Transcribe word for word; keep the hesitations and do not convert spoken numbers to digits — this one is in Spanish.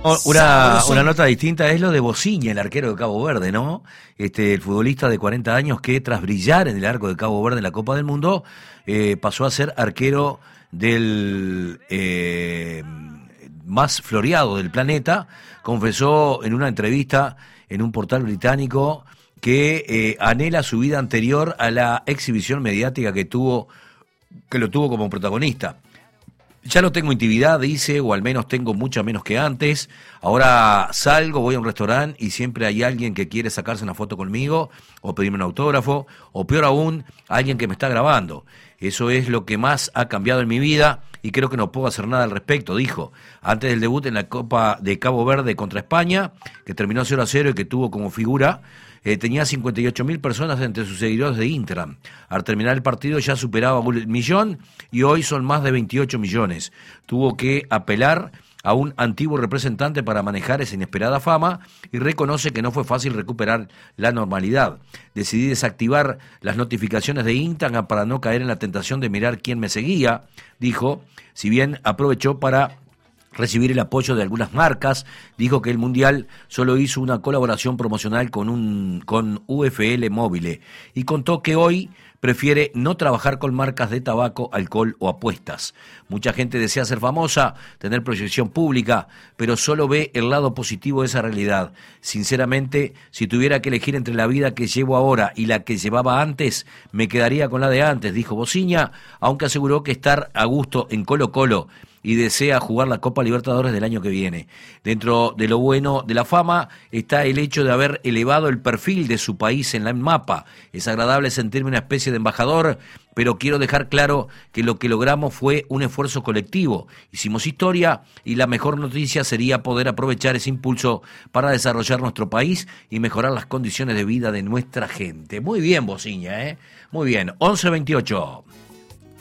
Oh, una, una nota distinta es lo de Bociña, el arquero de Cabo Verde, ¿no? Este, el futbolista de cuarenta años que tras brillar en el arco de Cabo Verde en la Copa del Mundo, eh, pasó a ser arquero del eh, más floreado del planeta. Confesó en una entrevista en un portal británico que eh, anhela su vida anterior a la exhibición mediática que tuvo, que lo tuvo como protagonista. Ya no tengo intimidad, dice, o al menos tengo mucha menos que antes. Ahora salgo, voy a un restaurante y siempre hay alguien que quiere sacarse una foto conmigo o pedirme un autógrafo, o peor aún, alguien que me está grabando. Eso es lo que más ha cambiado en mi vida y creo que no puedo hacer nada al respecto, dijo. Antes del debut en la Copa de Cabo Verde contra España, que terminó cero a cero y que tuvo como figura, Eh, tenía cincuenta y ocho mil personas entre sus seguidores de Instagram. Al terminar el partido ya superaba el millón y hoy son más de veintiocho millones. Tuvo que apelar a un antiguo representante para manejar esa inesperada fama y reconoce que no fue fácil recuperar la normalidad. Decidí desactivar las notificaciones de Instagram para no caer en la tentación de mirar quién me seguía, dijo, si bien aprovechó para recibir el apoyo de algunas marcas. Dijo que el Mundial solo hizo una colaboración promocional con un con U F L Móvil y contó que hoy prefiere no trabajar con marcas de tabaco, alcohol o apuestas. Mucha gente desea ser famosa, tener proyección pública, pero solo ve el lado positivo de esa realidad. Sinceramente, si tuviera que elegir entre la vida que llevo ahora y la que llevaba antes, me quedaría con la de antes, dijo Bociña, aunque aseguró que estar a gusto en Colo-Colo y desea jugar la Copa Libertadores del año que viene. Dentro de lo bueno de la fama está el hecho de haber elevado el perfil de su país en el mapa. Es agradable sentirme una especie de embajador, pero quiero dejar claro que lo que logramos fue un esfuerzo colectivo. Hicimos historia y la mejor noticia sería poder aprovechar ese impulso para desarrollar nuestro país y mejorar las condiciones de vida de nuestra gente. Muy bien, Bociña, ¿eh? Muy bien. once veintiocho.